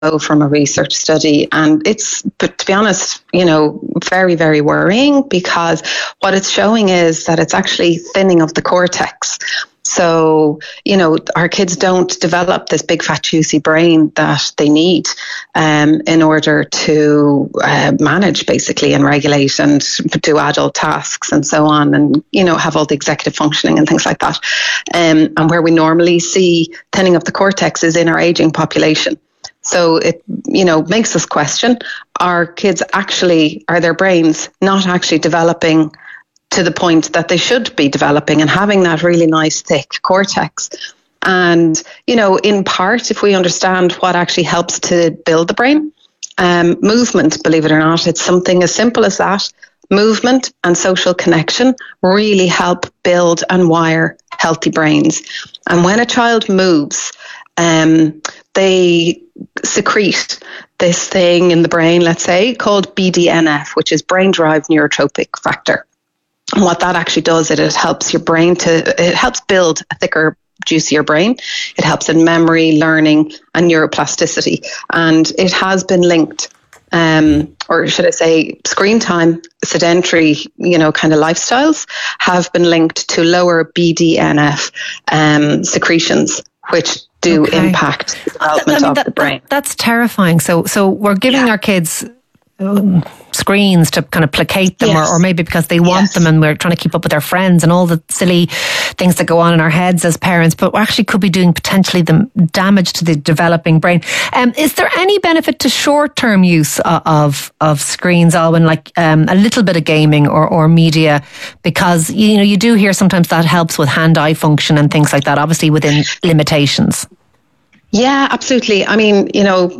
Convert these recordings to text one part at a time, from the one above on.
from a research study, and but to be honest, very, very worrying, because what it's showing is that it's actually thinning of the cortex. So, our kids don't develop this big, fat, juicy brain that they need in order to manage, basically, and regulate and do adult tasks and so on, and, have all the executive functioning and things like that. And where we normally see thinning of the cortex is in our aging population. So it, makes us question, are their brains not actually developing to the point that they should be developing and having that really nice thick cortex? And, in part, if we understand what actually helps to build the brain, movement, believe it or not, it's something as simple as that. Movement and social connection really help build and wire healthy brains. And when a child moves, they secrete this thing in the brain, let's say, called BDNF, which is brain-derived neurotrophic factor. And what that actually does, it helps your brain it helps build a thicker, juicier brain. It helps in memory, learning, and neuroplasticity. And it has been linked, or should I say, screen time, sedentary, kind of lifestyles have been linked to lower BDNF secretions, which do impact the development of the brain. That's terrifying. So we're giving our kids screens to kind of placate them, or maybe because they want them, and we're trying to keep up with our friends and all the silly things that go on in our heads as parents, but we actually could be doing potentially the damage to the developing brain. Is there any benefit to short-term use of screens, Alwyn, like a little bit of gaming or media? Because, you do hear sometimes that helps with hand-eye function and things like that, obviously within limitations. Yeah, absolutely. I mean,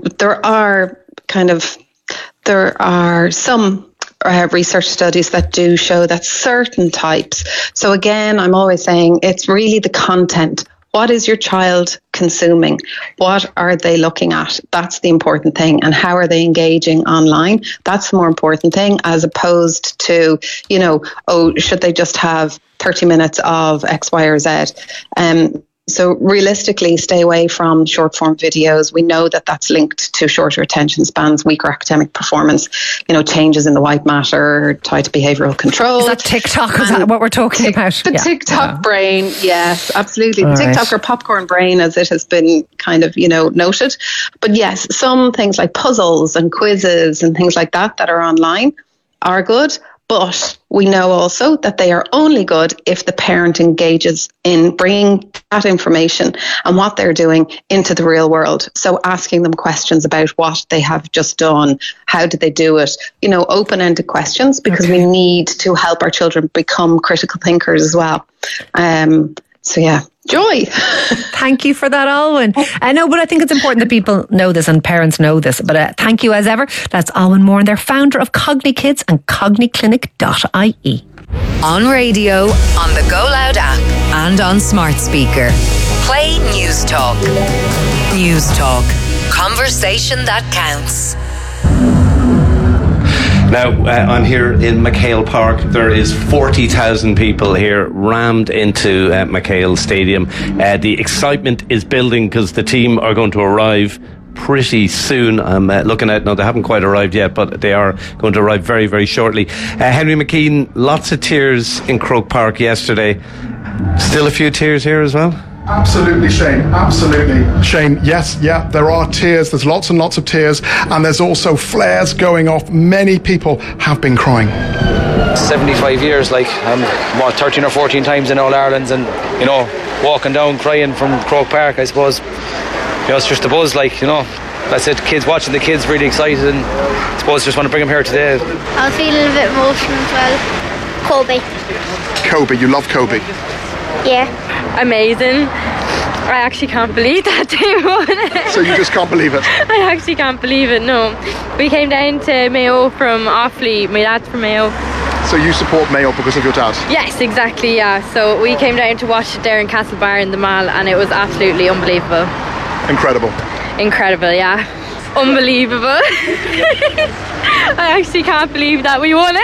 there are some research studies that do show that certain types. So again, I'm always saying it's really the content. What is your child consuming? What are they looking at? That's the important thing. And how are they engaging online? That's the more important thing, as opposed to, should they just have 30 minutes of X, Y, or Z? So realistically, stay away from short form videos. We know that that's linked to shorter attention spans, weaker academic performance, changes in the white matter tied to behavioural control. Is that TikTok? Is that what we're talking about? The TikTok brain, yes, absolutely. The TikTok or popcorn brain, as it has been kind of, noted. But yes, some things like puzzles and quizzes and things like that are online are good. But we know also that they are only good if the parent engages in bringing that information and what they're doing into the real world. So asking them questions about what they have just done, how did they do it, open-ended questions, because we need to help our children become critical thinkers as well. So yeah, joy. Thank you for that, Alwyn. I know, but I think it's important that people know this and parents know this. But thank you as ever. That's Alwyn Moran, they're founder of CogniKids and CogniClinic.ie. On radio, on the Go Loud app, and on smart speaker. Play News Talk. News Talk. Conversation that counts. Now, I'm here in McHale Park. There is 40,000 people here rammed into McHale Stadium. The excitement is building because the team are going to arrive pretty soon. I'm looking at, no, they haven't quite arrived yet, but they are going to arrive very, very shortly. Henry McKean, lots of tears in Croke Park yesterday. Still a few tears here as well? Absolutely, Shane. Absolutely. Shane, yes, yeah, there are tears. There's lots and lots of tears. And there's also flares going off. Many people have been crying. 75 years, 13 or 14 times in All Ireland's, and, walking down crying from Croke Park, I suppose. It's just a buzz, That's it, kids watching the kids really excited, and I suppose just want to bring them here today. I was feeling a bit emotional as well. Kobe, you love Kobe? Yeah. Amazing. I actually can't believe that they won it. So you just can't believe it? I actually can't believe it, no. We came down to Mayo from Offaly. My dad's from Mayo. So you support Mayo because of your dad? Yes, exactly, yeah. So we came down to watch it there in Castlebar in the Mall, and it was absolutely unbelievable. Incredible, yeah. Unbelievable. I actually can't believe that we won it.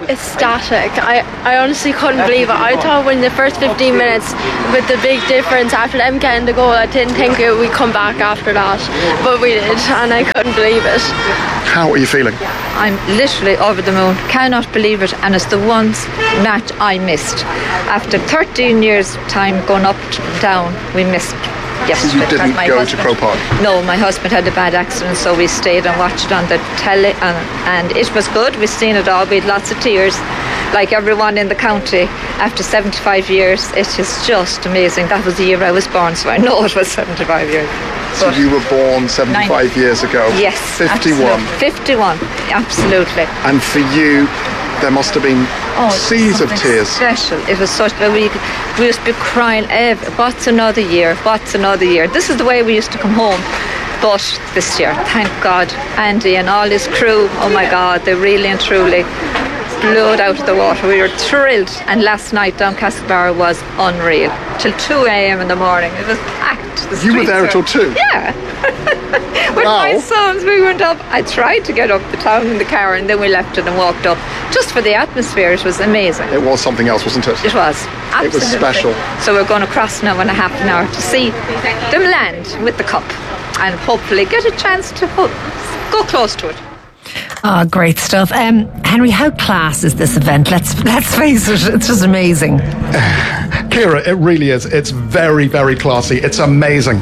ecstatic. I honestly couldn't believe it. I thought in the first 15 minutes, with the big difference after them getting the goal, I didn't think we'd come back after that, but we did, and I couldn't believe it. How are you feeling? I'm literally over the moon, cannot believe it, and it's the one match I missed. After 13 years time going up and down, we missed yesterday. You didn't go to Croke Park? No, my husband had a bad accident, so we stayed and watched it on the telly, and it was good. We've seen it all. We had lots of tears, like everyone in the county. After 75 years, it is just amazing. That was the year I was born, so I know it was 75 years. So you were born 75 years ago? Yes. 51? 51, absolutely. And for you, there must have been seas of tears. Special. It was such. We used to be crying. What's another year? What's another year? This is the way we used to come home. But this year, thank God, Andy and all his crew. Oh my God, they really and truly blew it out of the water. We were thrilled. And last night, down Castlebar was unreal. Till 2 a.m. in the morning. It was packed. You were there until 2? Yeah. With my sons, we went up. I tried to get up the town in the car, and then we left it and walked up. Just for the atmosphere, it was amazing. It was something else, wasn't it? It was. Absolutely. It was special. So we're going to cross now in a half an hour to see them land with the cup and hopefully get a chance to go close to it. Oh, great stuff. Henry, how class is this event? Let's face it, it's just amazing. Ciara, it really is. It's very, very classy. It's amazing.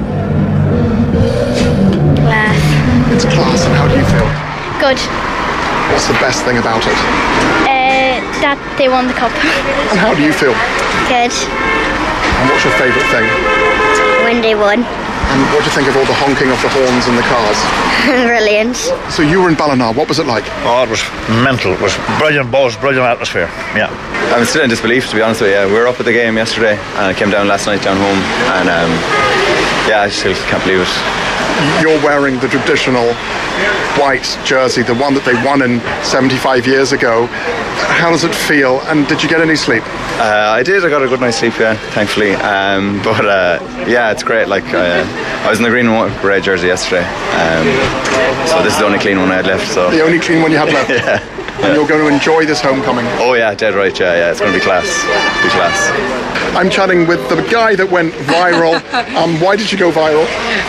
Class. It's class, and how do you feel? Good. What's the best thing about it? That they won the cup. And how do you feel? Good. And what's your favourite thing? When they won. And what do you think of all the honking of the horns in the cars? Brilliant. So you were in Ballina. What was it like? Oh, it was mental. It was brilliant buzz, brilliant atmosphere. Yeah. I'm still in disbelief, to be honest with you. We were up at the game yesterday, and I came down last night down home, and I still can't believe it. You're wearing the traditional white jersey, the one that they won in 75 years ago. How does it feel? And did you get any sleep? I did. I got a good night's sleep, yeah, thankfully. Yeah, it's great. Like I was in the green and red jersey yesterday, so this is the only clean one I had left. So the only clean one you had left. Yeah. And you're going to enjoy this homecoming. Oh yeah, dead right. Yeah, it's going to be class. Be class. I'm chatting with the guy that went viral. Why did you go viral?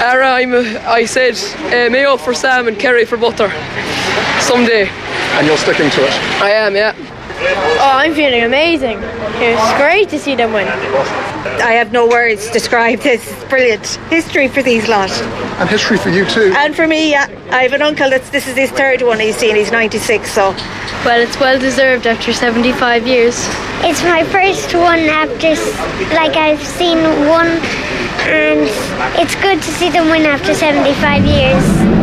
I said mayo for Sam and Kerry for butter someday. And you're sticking to it? I am, yeah. Oh, I'm feeling amazing. It's great to see them win. I have no words to describe this. It's brilliant. History for these lot. And history for you too. And for me, yeah. I have an uncle this is his third one he's seen. He's 96, so. Well, it's well deserved after 75 years. It's my first one after, I've seen one, and it's good to see them win after 75 years.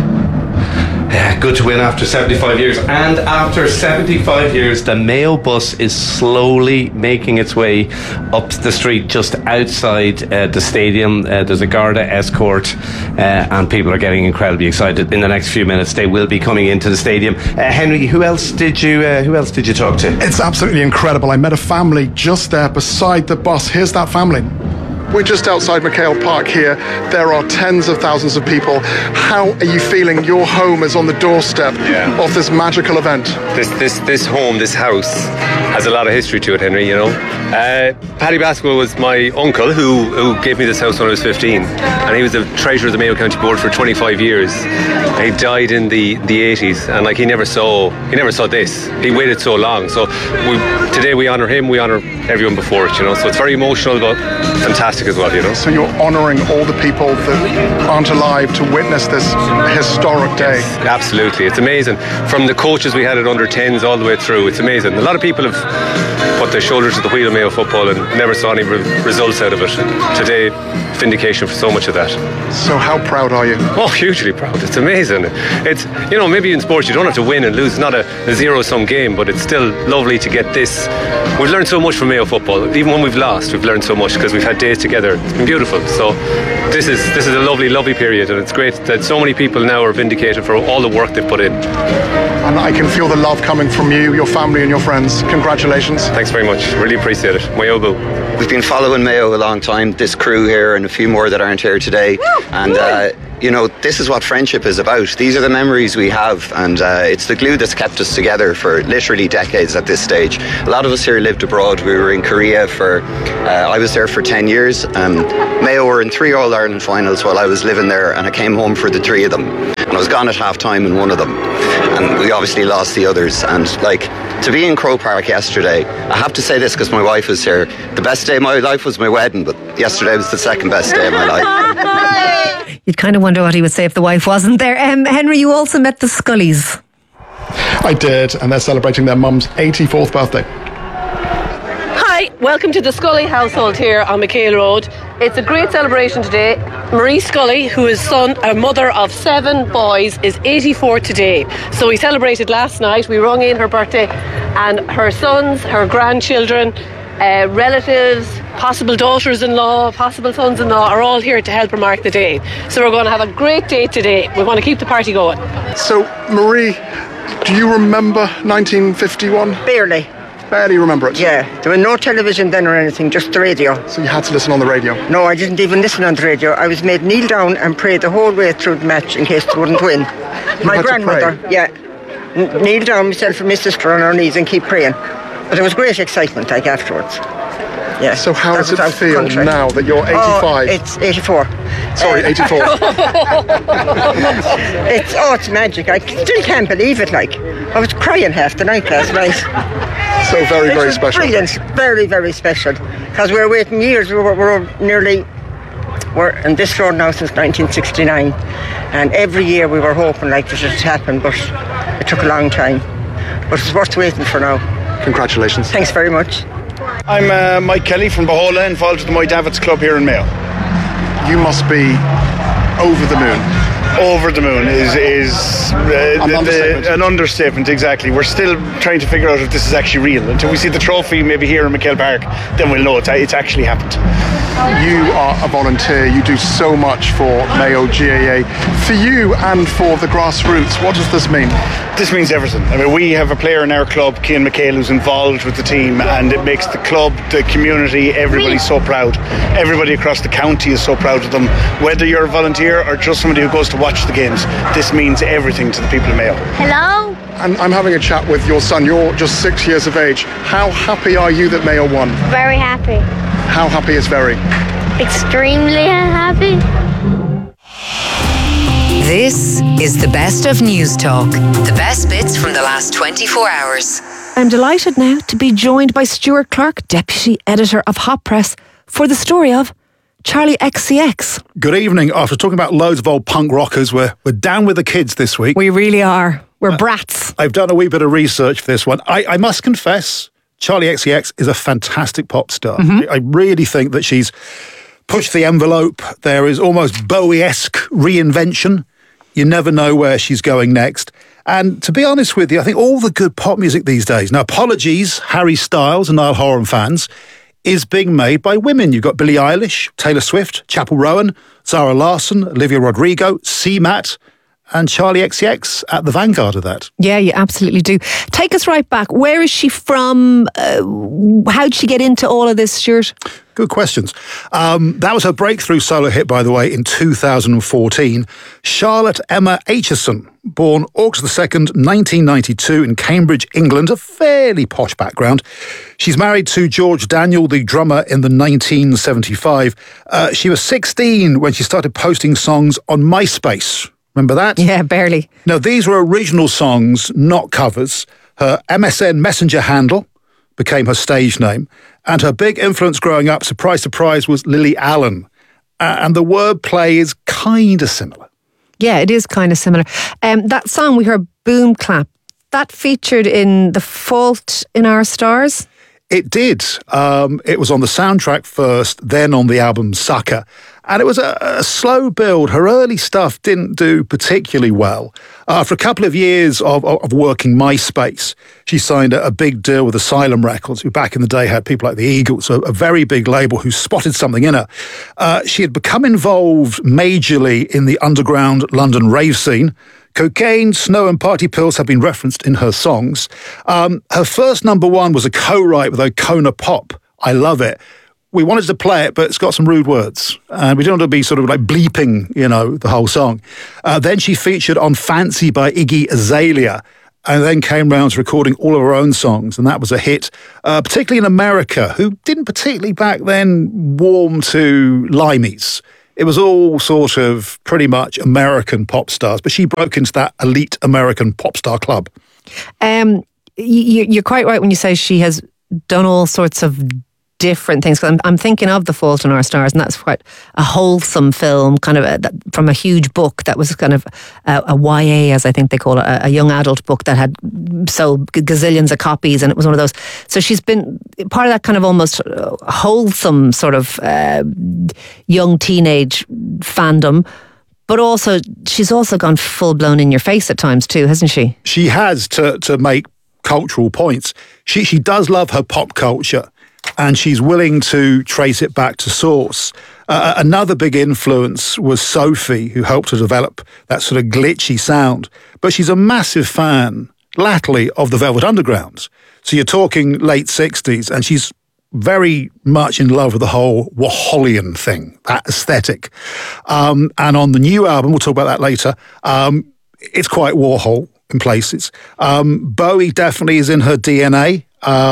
Yeah, good to win after 75 years. And after 75 years, the Mayo bus is slowly making its way up the street just outside the stadium. There's a Garda escort, and people are getting incredibly excited. In the next few minutes, they will be coming into the stadium. Henry, who else did you talk to? It's absolutely incredible. I met a family just there beside the bus. Here's that family. We're just outside McHale Park here. There are tens of thousands of people. How are you feeling? Your home is on the doorstep of this magical event. This home, this house, has a lot of history to it, Henry, you know. Paddy Basco was my uncle who gave me this house when I was 15, and he was the treasurer of the Mayo County Board for 25 years. He died in the 80s, and he never saw this. He waited so long. So today we honour him, we honour everyone before it, you know. So it's very emotional, but fantastic as well, you know. So you're honouring all the people that aren't alive to witness this historic day. Absolutely, it's amazing. From the coaches we had at under 10s all the way through, it's amazing. A lot of people have put their shoulders to the wheel of Mayo football and never saw any results out of it. Today, vindication for so much of that. So how proud are you? Oh, hugely proud. It's amazing. It's, you know, maybe in sports you don't have to win and lose. It's not a zero-sum game, but it's still lovely to get this. We've learned so much from Mayo football. Even when we've lost, we've learned so much because we've had days together. It's been beautiful. So this is a lovely, lovely period, and it's great that so many people now are vindicated for all the work they've put in. And I can feel the love coming from you, your family and your friends. Congratulations. Thanks very much. Really appreciate it. Mayo boo. We've been following Mayo a long time, this crew here and a few more that aren't here today. And you know, this is what friendship is about. These are the memories we have, and it's the glue that's kept us together for literally decades at this stage. A lot of us here lived abroad. We were in Korea I was there for 10 years. Mayo were in 3 All-Ireland finals while I was living there, and I came home for the 3 of them. And I was gone at half-time in one of them. And we obviously lost the others. And, like, to be in Croke Park yesterday, I have to say this because my wife was here. The best day of my life was my wedding, but yesterday was the second best day of my life. You'd kind of wonder what he would say if the wife wasn't there. Henry, you also met the Scullys. I did, and they're celebrating their mum's 84th birthday. Hi, welcome to the Scully household here on McHale Road. It's a great celebration today. Marie Scully, who is a mother of 7 boys, is 84 today. So we celebrated last night. We rung in her birthday, and her sons, her grandchildren, relatives, possible daughters-in-law, possible sons-in-law are all here to help her mark the day. So we're going to have a great day today. We want to keep the party going. So, Marie, do you remember 1951? Barely remember it? Yeah, there was no television then or anything, just the radio. So you had to listen on the radio? No, I didn't even listen on the radio. I was made kneel down and pray the whole way through the match in case they wouldn't win. My grandmother, kneel down myself and my sister on our knees and keep praying. But there was great excitement afterwards. Yeah. So how does it feel now that you're 85? Oh, it's 84. Sorry, 84. It's magic. I still can't believe it. I was crying half the night last night. So very, very special. Brilliant. Very, very special. Because we were waiting years. We're in this road now since 1969. And every year we were hoping that it would happen, but it took a long time. But it's worth waiting for now. Congratulations. Thanks very much. I'm Mike Kelly from Bahola, involved with the Moy Davids Club here in Mayo. You must be over the moon. Over the moon is an understatement, exactly. We're still trying to figure out if this is actually real. Until we see the trophy maybe here in McHale Park, then we'll know it's actually happened. You are a volunteer. You do so much for Mayo GAA. For you and for the grassroots, what does this mean? This means everything. I mean, we have a player in our club, Cian McHale, who's involved with the team, and it makes the club, the community, everybody so proud. Everybody across the county is so proud of them. Whether you're a volunteer or just somebody who goes to watch the games, this means everything to the people of Mayo. Hello? And I'm having a chat with your son. You're just 6 years of age. How happy are you that Mayo won? Very happy. How happy is very? Extremely happy. This is the best of News Talk. The best bits from the last 24 hours. I'm delighted now to be joined by Stuart Clark, Deputy Editor of Hot Press, for the story of Charli XCX. Good evening. After talking about loads of old punk rockers, we're down with the kids this week. We really are. We're brats. I've done a wee bit of research for this one. I must confess, Charli XCX is a fantastic pop star. Mm-hmm. I really think that she's pushed the envelope. There is almost Bowie-esque reinvention. You never know where she's going next. And to be honest with you, I think all the good pop music these days, now apologies, Harry Styles and Niall Horan fans, is being made by women. You've got Billie Eilish, Taylor Swift, Chappell Rowan, Zara Larsson, Olivia Rodrigo, C-Matt, and Charli XCX at the vanguard of that. Yeah, you absolutely do. Take us right back. Where is she from? How'd she get into all of this, Stuart? Good questions. That was her breakthrough solo hit, by the way, in 2014. Charlotte Emma Aitchison, born August 2nd, 1992 in Cambridge, England, a fairly posh background. She's married to George Daniel, the drummer, in the 1975. She was 16 when she started posting songs on MySpace. Remember that? Yeah, barely. Now, these were original songs, not covers. Her MSN Messenger handle became her stage name, and her big influence growing up, surprise, surprise, was Lily Allen. And the wordplay is kind of similar. Yeah, it is kind of similar. That song we heard, Boom Clap, that featured in The Fault in Our Stars? It did. It was on the soundtrack first, then on the album Sucker. And it was a slow build. Her early stuff didn't do particularly well. After a couple of years of working MySpace, she signed a big deal with Asylum Records, who back in the day had people like the Eagles, a very big label who spotted something in her. She had become involved majorly in the underground London rave scene. Cocaine, snow and party pills have been referenced in her songs. Her first number one was a co-write with O'Connor Pop, I Love It, we wanted to play it, but it's got some rude words. And we didn't want to be sort of like bleeping, the whole song. Then she featured on Fancy by Iggy Azalea, and then came round to recording all of her own songs, and that was a hit, particularly in America, who didn't particularly back then warm to limeys. It was all sort of pretty much American pop stars, but she broke into that elite American pop star club. You're quite right when you say she has done all sorts of different things. I'm thinking of The Fault in Our Stars, and that's quite a wholesome film, kind of from a huge book that was kind of a YA, as I think they call it, a young adult book that had sold gazillions of copies, and it was one of those. So she's been part of that kind of almost wholesome sort of young teenage fandom. But also, she's also gone full blown in your face at times too, hasn't she? She has, to make cultural points. She does love her pop culture, and she's willing to trace it back to source. Another big influence was Sophie, who helped to develop that sort of glitchy sound. But she's a massive fan, latterly, of the Velvet Underground. So you're talking late 60s, and she's very much in love with the whole Warholian thing, that aesthetic. And on the new album, we'll talk about that later, it's quite Warhol in places. Bowie definitely is in her DNA.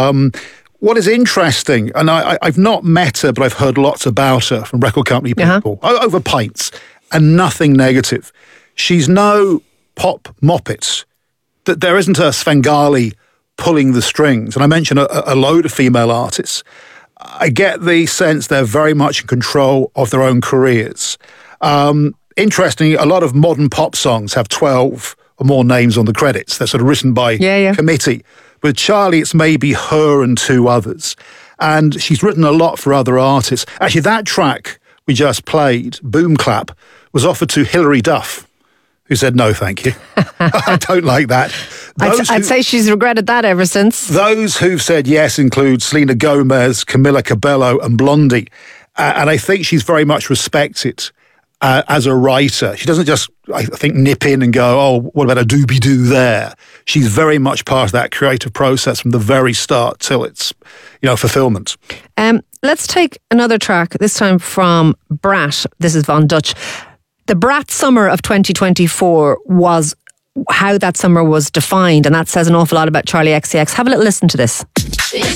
What is interesting, and I've not met her, but I've heard lots about her from record company people, over pints, and nothing negative. She's no pop moppet. That there isn't a Svengali pulling the strings. And I mentioned a load of female artists. I get the sense they're very much in control of their own careers. Interestingly, a lot of modern pop songs have 12 or more names on the credits. They're sort of written by committee. With Charlie, it's maybe her and two others. And she's written a lot for other artists. Actually, that track we just played, Boom Clap, was offered to Hilary Duff, who said, no, thank you. I don't like that. I'd say she's regretted that ever since. Those who've said yes include Selena Gomez, Camila Cabello and Blondie. And I think she's very much respected as a writer. She doesn't just, I think, nip in and go, oh, what about a doobie-doo there? She's very much part of that creative process from the very start till its, fulfillment. Let's take another track, this time from Brat. This is Von Dutch. The Brat summer of 2024 was how that summer was defined, and that says an awful lot about Charli XCX. Have a little listen to this.